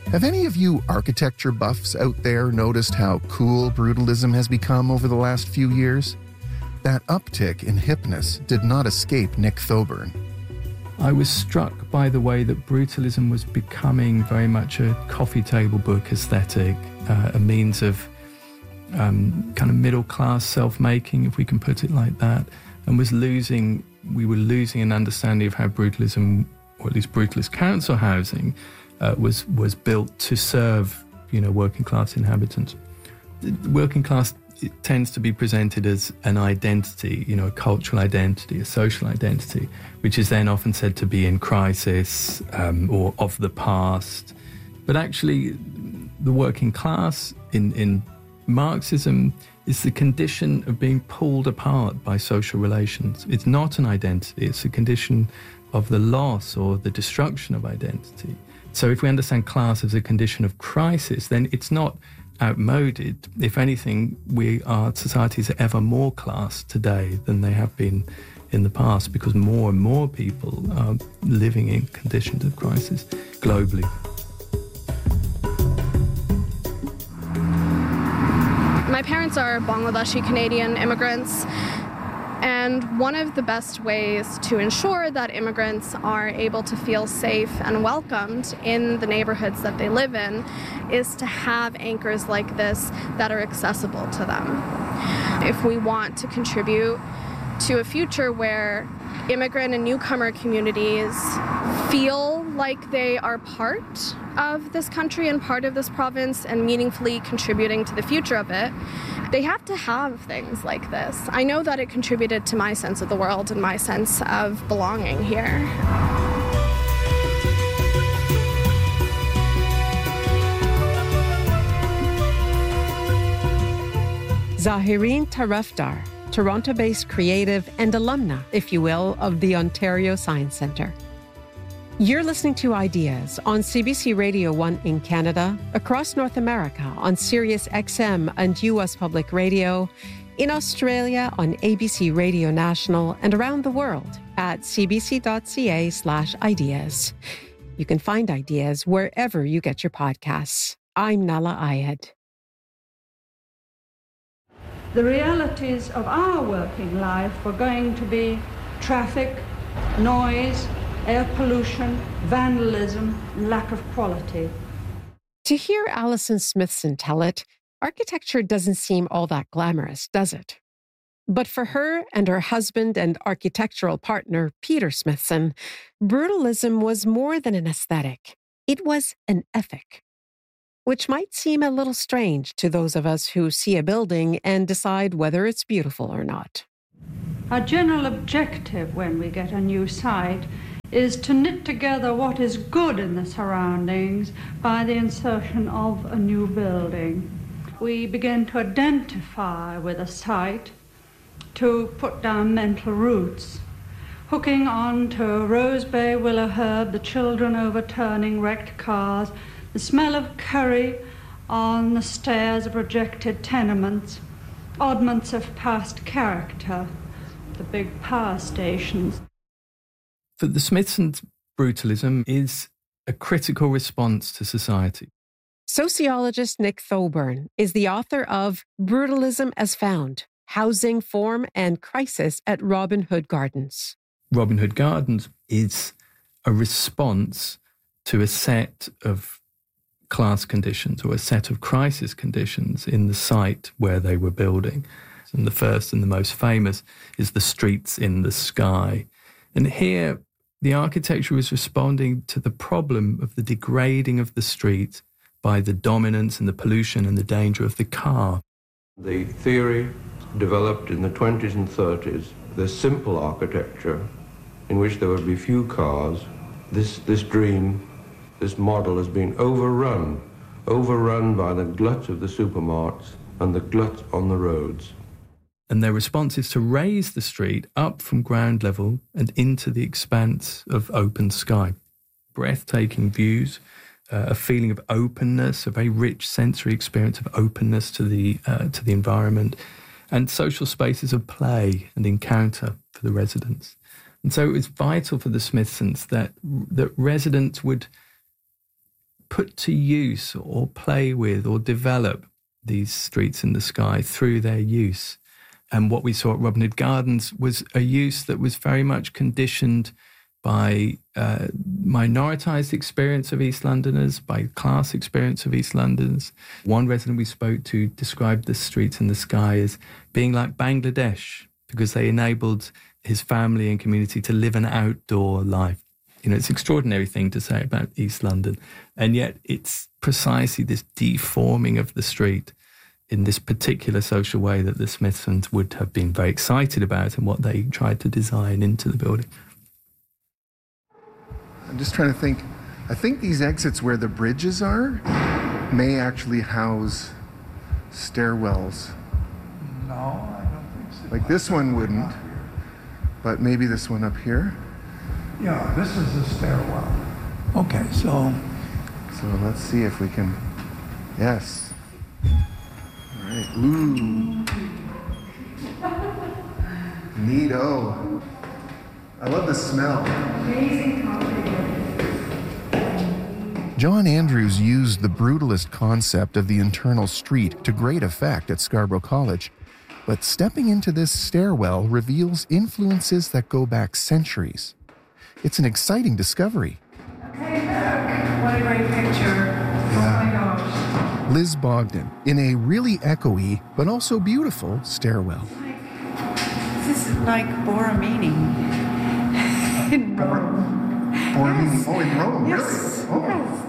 Have any of you architecture buffs out there noticed how cool brutalism has become over the last few years? That uptick in hipness did not escape Nick Thorburn. I was struck by the way that brutalism was becoming very much a coffee table book aesthetic, a means of kind of middle-class self-making, if we can put it like that, and we were losing an understanding of how brutalism, or at least brutalist council housing, was built to serve, working-class inhabitants. The working class, it tends to be presented as an identity, a cultural identity, a social identity, which is then often said to be in crisis or of the past. But actually, the working class in Marxism is the condition of being pulled apart by social relations. It's not an identity, it's a condition of the loss or the destruction of identity. So if we understand class as a condition of crisis, then it's not outmoded. If anything, our societies are ever more class today than they have been in the past, because more and more people are living in conditions of crisis globally. My parents are Bangladeshi Canadian immigrants, and one of the best ways to ensure that immigrants are able to feel safe and welcomed in the neighborhoods that they live in is to have anchors like this that are accessible to them. If we want to contribute to a future where immigrant and newcomer communities feel like they are part of this country and part of this province and meaningfully contributing to the future of it, they have to have things like this. I know that it contributed to my sense of the world and my sense of belonging here. Zahireen Tarafdar, Toronto-based creative and alumna, if you will, of the Ontario Science Centre. You're listening to Ideas on CBC Radio 1 in Canada, across North America on Sirius XM and US Public Radio, in Australia on ABC Radio National, and around the world at cbc.ca/ideas. You can find Ideas wherever you get your podcasts. I'm Nala Ayed. The realities of our working life were going to be traffic, noise, air pollution, vandalism, lack of quality. To hear Alison Smithson tell it, architecture doesn't seem all that glamorous, does it? But for her and her husband and architectural partner, Peter Smithson, brutalism was more than an aesthetic. It was an ethic, which might seem a little strange to those of us who see a building and decide whether it's beautiful or not. Our general objective when we get a new site is to knit together what is good in the surroundings by the insertion of a new building. We begin to identify with a site, to put down mental roots, hooking on to Rose Bay, Willowherb, the children overturning wrecked cars, the smell of curry on the stairs of rejected tenements, oddments of past character, the big power stations. For the Smithsons, brutalism is a critical response to society. Sociologist Nick Thorburn is the author of Brutalism as Found, Housing, Form and Crisis at Robin Hood Gardens. Robin Hood Gardens is a response to a set of class conditions or a set of crisis conditions in the site where they were building. And the first and the most famous is the streets in the sky. And here, the architecture was responding to the problem of the degrading of the street by the dominance and the pollution and the danger of the car. The theory developed in the 20s and 30s, the simple architecture in which there would be few cars, this dream, this model has been overrun by the glut of the supermarkets and the glut on the roads. And their response is to raise the street up from ground level and into the expanse of open sky. Breathtaking views, a feeling of openness, a very rich sensory experience of openness to the environment, and social spaces of play and encounter for the residents. And so it was vital for the Smithsons that residents would put to use or play with or develop these streets in the sky through their use. And what we saw at Robin Hood Gardens was a use that was very much conditioned by minoritized experience of East Londoners, by class experience of East Londoners. One resident we spoke to described the streets in the sky as being like Bangladesh, because they enabled his family and community to live an outdoor life. You know, it's an extraordinary thing to say about East London. And yet it's precisely this deforming of the street in this particular social way that the Smithsons would have been very excited about and what they tried to design into the building. I'm just trying to think. I think these exits where the bridges are may actually house stairwells. No, I don't think so. Like this one wouldn't, but maybe this one up here. Yeah, this is a stairwell. Okay, so let's see if we can. Yes. All right. Ooh. Neato. I love the smell. John Andrews used the brutalist concept of the internal street to great effect at Scarborough College, but stepping into this stairwell reveals influences that go back centuries. It's an exciting discovery. Okay, look. What a great picture. Yeah. Oh my gosh. Liz Bogdan, in a really echoey but also beautiful stairwell. This is like Borromini in Rome. Borromini? Oh, in Rome, Yes. really? Oh.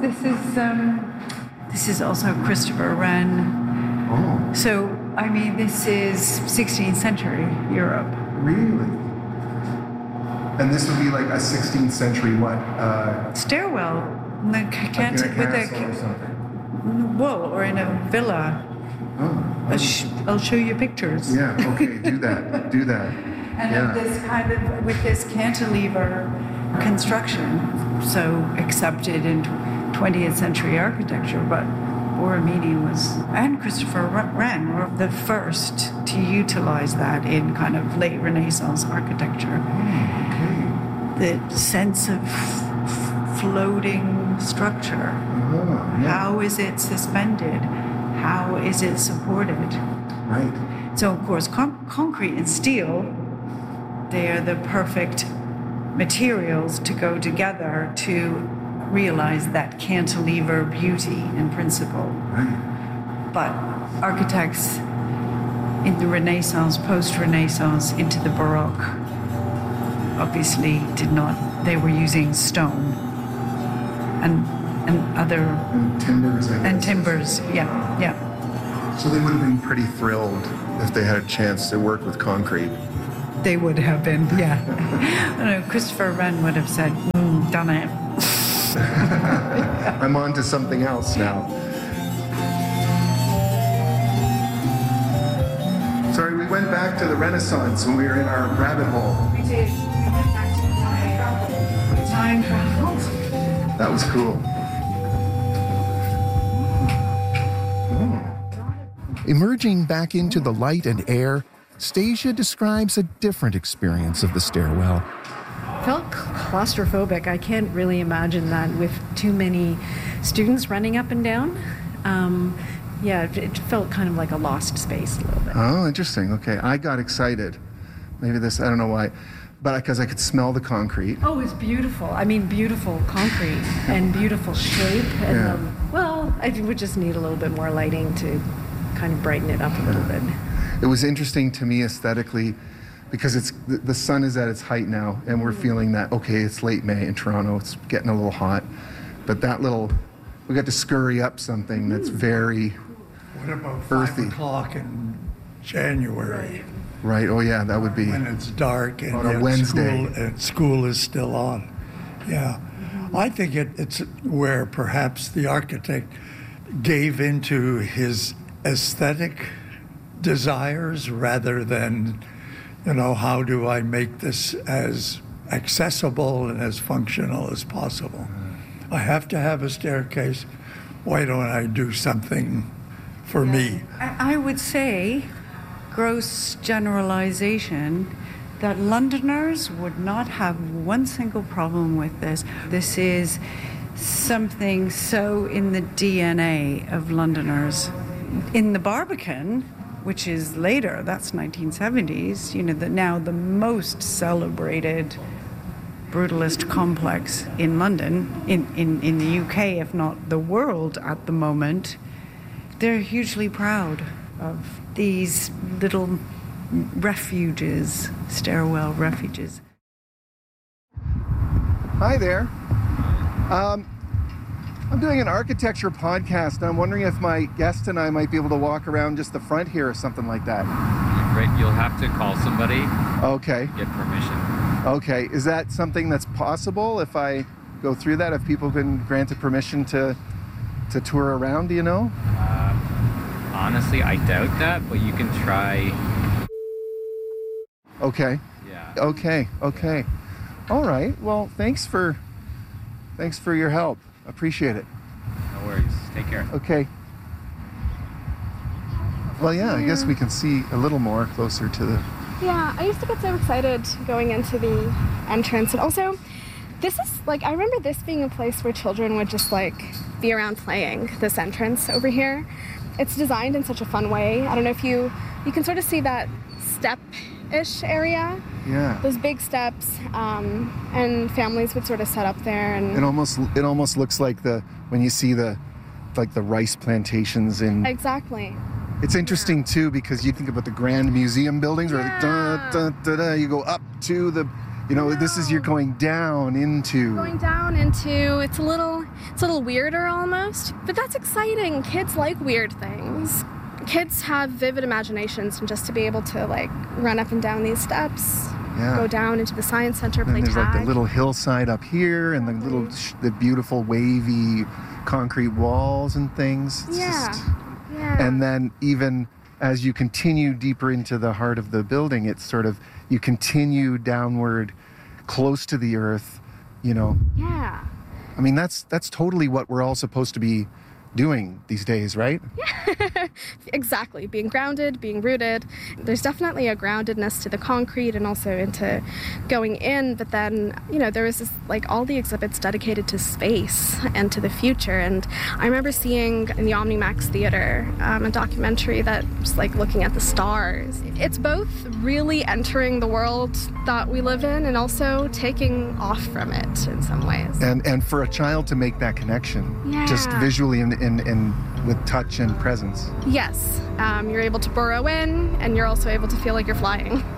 Yes. This is also Christopher Wren. Oh, So, I mean, this is 16th century Europe. really? And this would be like a 16th century what? Stairwell. The Like in a castle or something? Well, or in a villa. Oh, I'll show you pictures. yeah, okay, do that, do that. And Yeah. this kind of, with this cantilever construction, so accepted in 20th century architecture, but Borromini and Christopher Wren were the first to utilize that in kind of late Renaissance architecture. The sense of floating structure. How is it suspended? How is it supported? Right. So, of course, concrete and steel, they are the perfect materials to go together to realize that cantilever beauty in principle. Right. But architects in the Renaissance, post-Renaissance, into the Baroque, obviously did not. They were using stone and other... And timbers, I guess. And timbers, yeah. So they would have been pretty thrilled if they had a chance to work with concrete. They would have been, yeah. I know, Christopher Wren would have said, done it. I'm on to something else now. Sorry, we went back to the Renaissance when we were in our rabbit hole. We did. We went back to time travel. That was cool. Emerging back into the light and air, Stasia describes a different experience of the stairwell. Felt claustrophobic. I can't really imagine that with too many students running up and down. It felt kind of like a lost space a little bit. Oh, interesting. Okay, I got excited. Maybe this, I don't know why, but because I could smell the concrete. Oh, it's beautiful. I mean, beautiful concrete and beautiful shape. And I would just need a little bit more lighting to kind of brighten it up a little bit. It was interesting to me aesthetically because the sun is at its height now and we're feeling that, okay, it's late May in Toronto, it's getting a little hot, but we got to scurry up something that's very what about earthy. 5 o'clock in January? Right, oh yeah, that would be When it's dark and on a yet Wednesday. School is still on. Yeah. I think it's where perhaps the architect gave into his aesthetic desires rather than, how do I make this as accessible and as functional as possible? I have to have a staircase. Why don't I do something for me? I would say, gross generalization, that Londoners would not have one single problem with this. This is something so in the DNA of Londoners. In the Barbican, which is later, that's 1970s, now the most celebrated brutalist complex in London, in the UK, if not the world at the moment, they're hugely proud of these little refuges, stairwell refuges. Hi there. I'm doing an architecture podcast, and I'm wondering if my guest and I might be able to walk around just the front here or something like that. Right, you'll have to call somebody. Okay. Get permission. Okay. Is that something that's possible if I go through that? If people been granted permission to tour around, do you know? Honestly, I doubt that, but you can try. Okay. Yeah. Okay. All right. Well, thanks for your help. Appreciate it. No worries. Take care. Okay. Well, yeah, I guess we can see a little more closer to the... Yeah, I used to get so excited going into the entrance. And also, this is, I remember this being a place where children would just, be around playing, this entrance over here. It's designed in such a fun way. I don't know if you can sort of see that step-ish area. Yeah. Those big steps, and families would sort of set up there, and it almost looks like when you see the rice plantations in. Exactly. It's interesting too because you think about the Grand Museum buildings where you go up to the, this is you're going down into. It's a little weirder almost, but that's exciting. Kids like weird things. Kids have vivid imaginations, and just to be able to run up and down these steps, go down into the science center, play tag. There's the little hillside up here, and the beautiful wavy concrete walls and things. It's just, and then even as you continue deeper into the heart of the building, it's sort of you continue downward, close to the earth. Yeah. I mean that's totally what we're all supposed to be doing these days, right? Yeah, exactly. Being grounded, being rooted. There's definitely a groundedness to the concrete and also into going in, but then, there was this, all the exhibits dedicated to space and to the future. And I remember seeing in the Omnimax Theater a documentary that was looking at the stars. It's both really entering the world that we live in and also taking off from it in some ways. And for a child to make that connection, just visually and with touch and presence. Yes, you're able to burrow in, and you're also able to feel like you're flying.